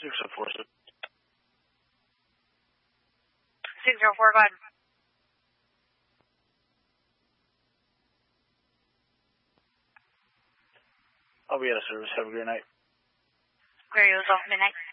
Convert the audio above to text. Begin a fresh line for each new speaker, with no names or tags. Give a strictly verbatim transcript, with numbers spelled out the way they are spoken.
six oh four, sir.
six oh four, go ahead.
I'll be out of service. Have a great night.
Clear you as well. Midnight.